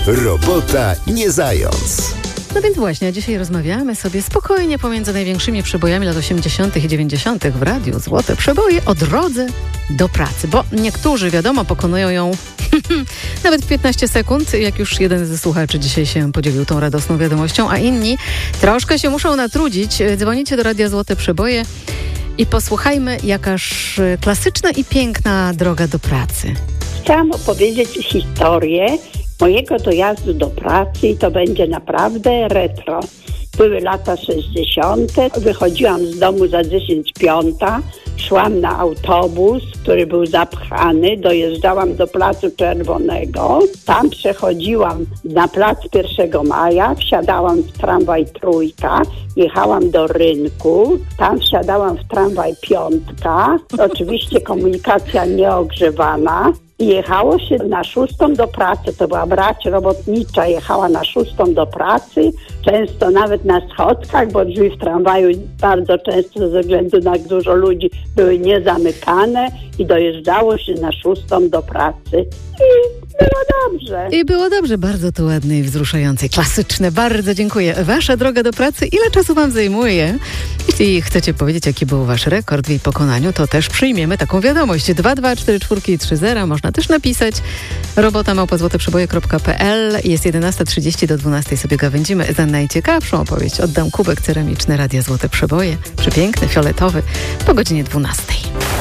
Robota nie zając. No więc właśnie, dzisiaj rozmawiamy sobie spokojnie pomiędzy największymi przebojami lat 80. i 90. w radiu. Złote przeboje o drodze do pracy, bo niektórzy, wiadomo, pokonują ją nawet w 15 sekund, jak już jeden ze słuchaczy dzisiaj się podzielił tą radosną wiadomością, a inni troszkę się muszą natrudzić. Dzwonicie do Radia Złote Przeboje i posłuchajmy, jakaż klasyczna i piękna droga do pracy. Chciałam opowiedzieć historię mojego dojazdu do pracy i to będzie naprawdę retro. Były lata 60. Wychodziłam z domu za 10:05, szłam na autobus, który był zapchany, dojeżdżałam do Placu Czerwonego. Tam przechodziłam na plac 1 Maja, wsiadałam w tramwaj Trójka, jechałam do Rynku, tam wsiadałam w tramwaj Piątka, oczywiście komunikacja nieogrzewana. I jechało się na 6 do pracy, to była brać robotnicza, jechała na 6 do pracy, często nawet na schodkach, bo drzwi w tramwaju bardzo często ze względu na dużo ludzi były niezamykane i dojeżdżało się na 6 do pracy. I było dobrze, bardzo to ładne i wzruszające, klasyczne. Bardzo dziękuję. Wasza droga do pracy, ile czasu wam zajmuje? Jeśli chcecie powiedzieć, jaki był wasz rekord w jej pokonaniu, to też przyjmiemy taką wiadomość. 2244330. Można też napisać robota@złoteprzeboje.pl. Jest 11:30 do 12:00. Sobie gawędzimy za najciekawszą opowieść. Oddam kubek ceramiczny Radia Złote Przeboje. Przepiękny, fioletowy, po godzinie 12:00.